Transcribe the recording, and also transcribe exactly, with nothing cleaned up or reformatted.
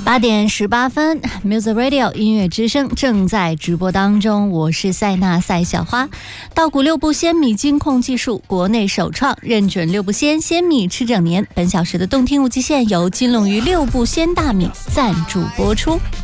八点十八分 ，Music Radio 音乐之声正在直播当中，我是塞纳赛小花。稻谷六步鲜米金控技术，国内首创，认准六步鲜，鲜米吃整年。本小时的动听无极限由金龙鱼六步鲜大米赞助播出。